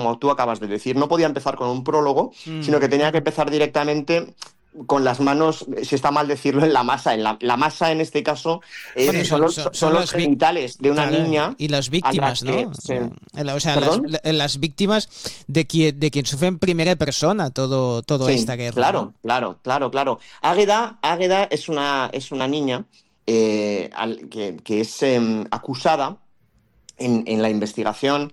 como tú acabas de decir. No podía empezar con un prólogo, sino que tenía que empezar directamente con las manos, si está mal decirlo, en la masa. La masa en este caso Bueno, son los genitales de una claro, niña y las a la víctimas, que ¿no? se... O sea, ¿Perdón? las víctimas de quien sufre en primera persona todo esta Sí, guerra, ¿no? claro, claro, claro, claro. Águeda es una niña que es acusada en la investigación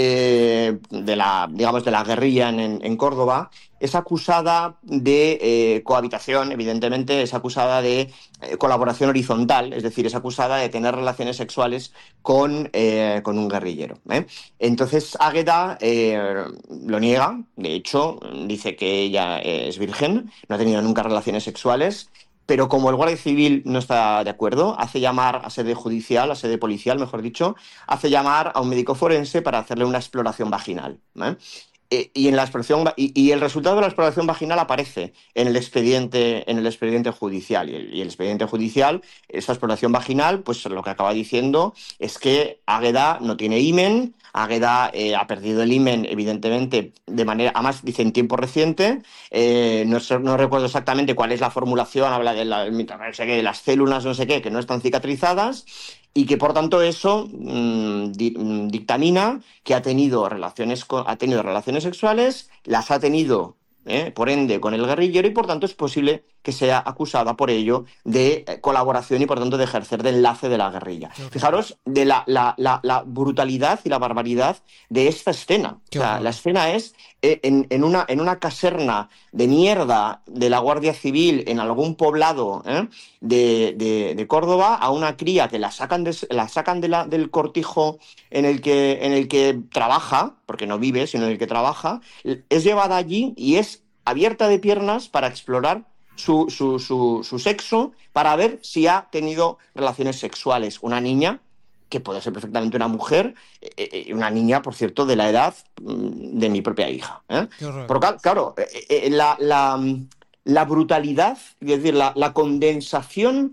digamos, de la guerrilla en Córdoba. Es acusada de cohabitación, evidentemente, es acusada de colaboración horizontal, es decir, es acusada de tener relaciones sexuales con un guerrillero. Entonces, Águeda lo niega, de hecho, dice que ella es virgen, no ha tenido nunca relaciones sexuales. Pero como el guardia civil no está de acuerdo, hace llamar a sede judicial, a sede policial, mejor dicho, hace llamar a un médico forense para hacerle una exploración vaginal. Y y el resultado de la exploración vaginal aparece en el expediente judicial. Y el expediente judicial, esa exploración vaginal, pues lo que acaba diciendo es que Águeda no tiene himen, Águeda ha perdido el himen, evidentemente, de manera, además dice en tiempo reciente, no recuerdo exactamente cuál es la formulación, habla no sé qué, de las células, no sé qué, que no están cicatrizadas, y que por tanto eso dictamina que ha tenido relaciones sexuales, las ha tenido, por ende, con el guerrillero, y por tanto es posible que sea acusada por ello de colaboración y por tanto de ejercer de enlace de la guerrilla. Qué horror, Fijaros de la brutalidad y la barbaridad de esta escena. O qué sea, la horror. escena es en una caserna de mierda de la Guardia Civil en algún poblado de Córdoba, a una cría que la sacan del cortijo en el que trabaja, porque no vive, sino en el que trabaja, es llevada allí y es abierta de piernas para explorar su sexo, para ver si ha tenido relaciones sexuales. Una niña, que puede ser perfectamente una mujer, una niña, por cierto, de la edad de mi propia hija. Qué horror. Porque, claro, la brutalidad, es decir, la condensación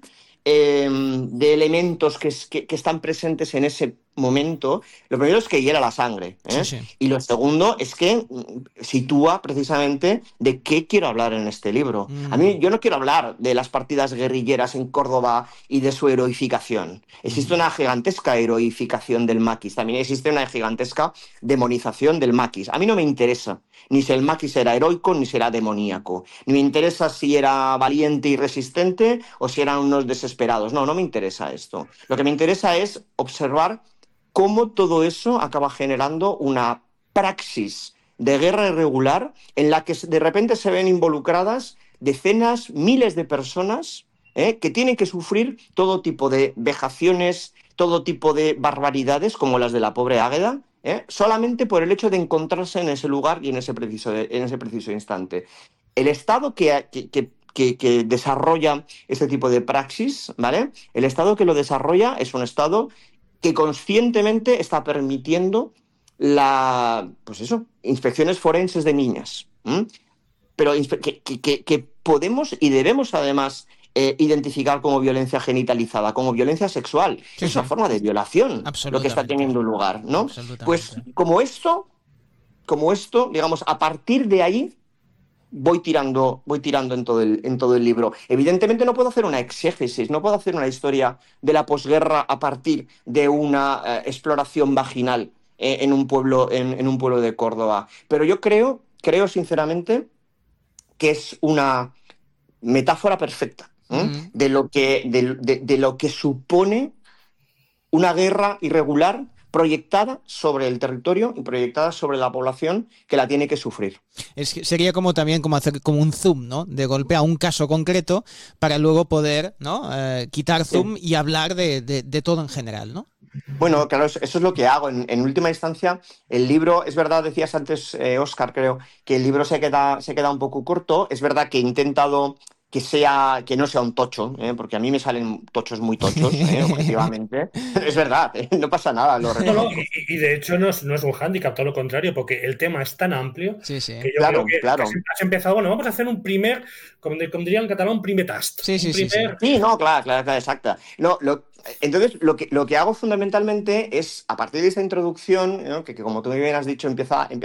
de elementos que están presentes en ese momento, lo primero es que hiela la sangre, Sí, sí. y lo segundo es que sitúa precisamente de qué quiero hablar en este libro. A mí, yo no quiero hablar de las partidas guerrilleras en Córdoba y de su heroificación. Existe una gigantesca heroificación del maquis, también existe una gigantesca demonización del maquis. A mí no me interesa ni si el maquis era heroico ni si era demoníaco, ni me interesa si era valiente y resistente o si eran unos desesperados. No, no me interesa esto. Lo que me interesa es observar cómo todo eso acaba generando una praxis de guerra irregular en la que de repente se ven involucradas decenas, miles de personas que tienen que sufrir todo tipo de vejaciones, todo tipo de barbaridades como las de la pobre Águeda, solamente por el hecho de encontrarse en ese lugar y en ese preciso instante. El Estado que desarrolla este tipo de praxis, ¿vale? El Estado que lo desarrolla es un Estado que conscientemente está permitiendo pues eso, inspecciones forenses de niñas. Pero que podemos y debemos además identificar como violencia genitalizada, como violencia sexual. Sí, Es una sí. forma de violación lo que está Absolutamente. teniendo lugar, ¿no? Pues Absolutamente. como esto, digamos, a partir de ahí voy tirando en todo el libro. Evidentemente no puedo hacer una exégesis, no puedo hacer una historia de la posguerra a partir de una exploración vaginal en un pueblo de Córdoba. Pero yo creo sinceramente que es una metáfora perfecta Mm. de lo que supone una guerra irregular proyectada sobre el territorio y proyectada sobre la población que la tiene que sufrir. Sería como también como hacer como un zoom, ¿no? De golpe a un caso concreto para luego poder, ¿no? Quitar Sí. zoom y hablar de todo en general, ¿no? Bueno, claro, eso es lo que hago. En última instancia, el libro, es verdad, decías antes, Óscar, creo, que el libro se queda un poco corto. Es verdad que he intentado que no sea un tocho, porque a mí me salen tochos muy tochos, objetivamente. Es verdad, no pasa nada, lo No, no, reconozco. y de hecho no es un hándicap, todo lo contrario, porque el tema es tan amplio Sí, sí. que yo creo Claro, que claro. has empezado, bueno, vamos a hacer un primer, como diría en catalán, un primer tast. Sí, Un sí, sí, sí. primer. Sí, no, claro, claro, claro, exacta. Entonces, lo que hago fundamentalmente es, a partir de esta introducción, ¿no? Que como tú muy bien has dicho, empieza